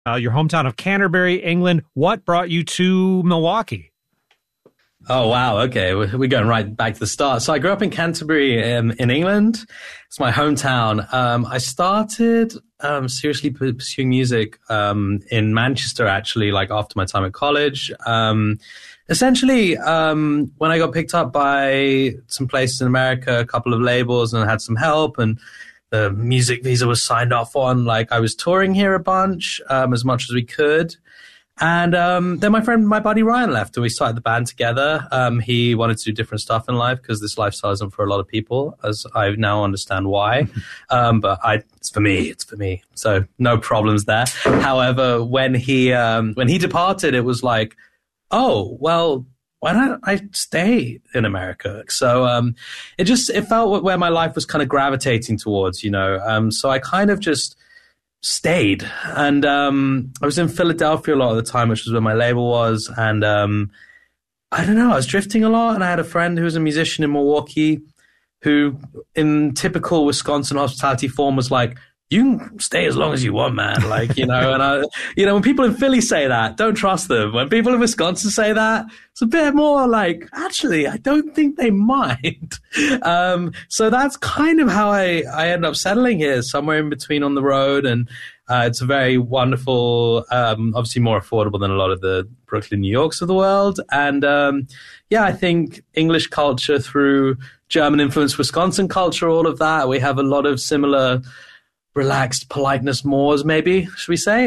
your hometown of Canterbury, England. What brought you to Milwaukee? Oh, wow. Okay. We're going right back to the start. So I grew up in Canterbury in England. It's my hometown. I started seriously pursuing music in Manchester, actually, like after my time at college. Essentially, when I got picked up by some places in America, a couple of labels, and I had some help, and the music visa was signed off on, like I was touring here a bunch, as much as we could. And then my buddy Ryan left, and we started the band together. He wanted to do different stuff in life because this lifestyle isn't for a lot of people, as I now understand why. But it's for me. So no problems there. However, when he departed, it was like, oh, well, why don't I stay in America? So it felt where my life was kind of gravitating towards, So I kind of just stayed. And I was in Philadelphia a lot of the time, which was where my label was. And I don't know, I was drifting a lot. And I had a friend who was a musician in Milwaukee who, in typical Wisconsin hospitality form, was like, you can stay as long as you want, man. Like, and when people in Philly say that, don't trust them. When people in Wisconsin say that, it's a bit more like, actually, I don't think they mind. So that's kind of how I ended up settling here, somewhere in between on the road. And it's a very wonderful, obviously more affordable than a lot of the Brooklyn, New Yorks of the world. And I think English culture through German influence, Wisconsin culture, all of that, we have a lot of similar relaxed politeness mores, maybe, should we say?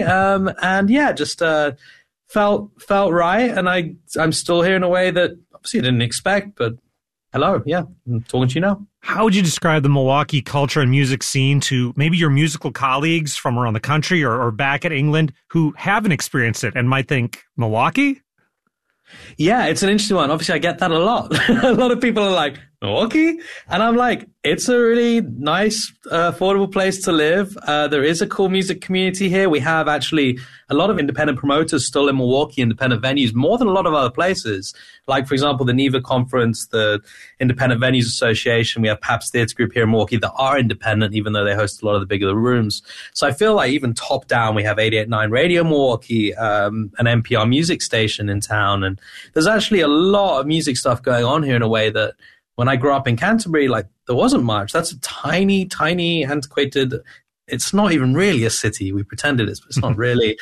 Just felt right, and I'm still here in a way that obviously I didn't expect, but hello, I'm talking to you now. How would you describe the Milwaukee culture and music scene to maybe your musical colleagues from around the country or back in England who haven't experienced it and might think, Milwaukee? Yeah, it's an interesting one. Obviously, I get that a lot. A lot of people are like, Milwaukee? And I'm like, it's a really nice, affordable place to live. There is a cool music community here. We have actually a lot of independent promoters still in Milwaukee, independent venues, more than a lot of other places. Like, for example, the NEVA Conference, the Independent Venues Association. We have Pabst Theatre Group here in Milwaukee that are independent, even though they host a lot of the bigger rooms. So I feel like even top down, we have 88.9 Radio Milwaukee, an NPR music station in town. And there's actually a lot of music stuff going on here in a way that when I grew up in Canterbury, like, there wasn't much. That's a tiny, tiny, antiquated, it's not even really a city. We pretend it is, but it's not really.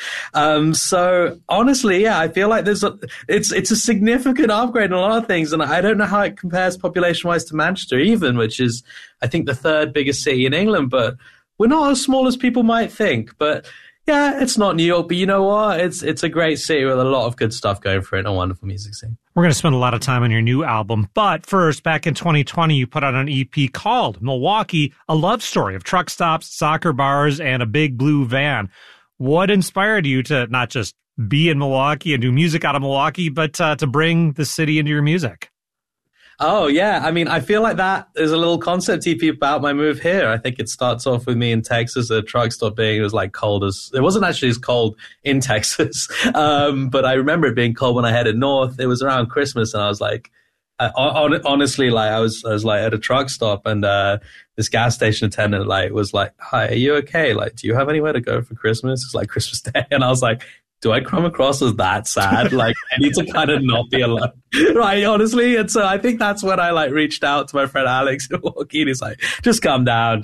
So honestly, I feel like it's a significant upgrade in a lot of things. And I don't know how it compares population-wise to Manchester even, which is, I think, the third biggest city in England. But we're not as small as people might think. But yeah, it's not New York, but you know what? It's a great city with a lot of good stuff going for it and a wonderful music scene. We're going to spend a lot of time on your new album. But first, back in 2020, you put out an EP called Milwaukee, a love story of truck stops, soccer bars, and a big blue van. What inspired you to not just be in Milwaukee and do music out of Milwaukee, but to bring the city into your music? Oh, yeah. I mean, I feel like that is a little concept EP about my move here. I think it starts off with me in Texas, a truck stop it was like cold as, it wasn't actually as cold in Texas. But I remember it being cold when I headed north. It was around Christmas and I was like, honestly, like I was like at a truck stop and this gas station attendant was like, hi, are you okay? Like, do you have anywhere to go for Christmas? It's like Christmas Day. And I was like, do I come across as that sad? Like, I need to kind of not be alone, right? Honestly. And so I think that's when I reached out to my friend Alex in Milwaukee, and he's like, just come down.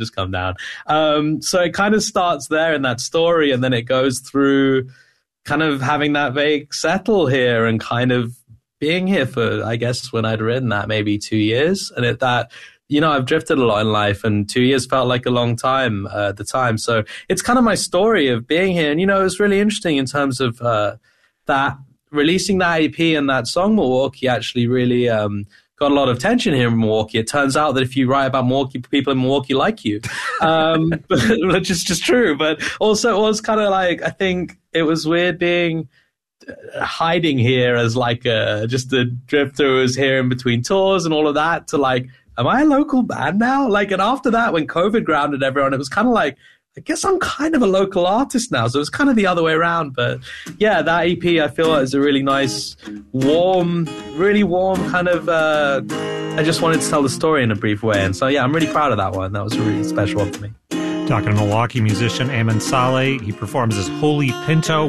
So it kind of starts there in that story. And then it goes through kind of having that vague settle here and kind of being here for, I guess, when I'd written that, maybe 2 years. And I've drifted a lot in life, and 2 years felt like a long time at the time. So it's kind of my story of being here. And, it was really interesting in terms of that releasing that EP and that song, Milwaukee, actually really got a lot of attention here in Milwaukee. It turns out that if you write about Milwaukee, people in Milwaukee like you, which is just true. But also it was kind of like, I think it was weird being hiding here as just a drifter who was here in between tours and all of that to am I a local band now? And after that, when COVID grounded everyone, it was kind of like, I guess I'm kind of a local artist now. So it's kind of the other way around. But yeah, that EP, I feel like is a really nice, really warm kind of, I just wanted to tell the story in a brief way. And so, yeah, I'm really proud of that one. That was a really special one for me. Talking to Milwaukee musician Amin Saleh. He performs as Holy Pinto.